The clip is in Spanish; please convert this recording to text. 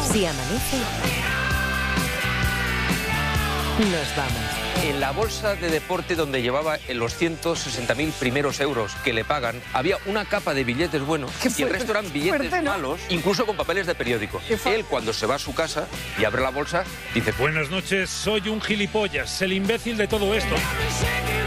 Si amanece, nos vamos. En la bolsa de deporte donde llevaba los 160.000 primeros euros que le pagan, había una capa de billetes buenos y el resto eran billetes malos, incluso con papeles de periódico. Él, cuando se va a su casa y abre la bolsa, dice: Buenas noches, soy un gilipollas, el imbécil de todo esto.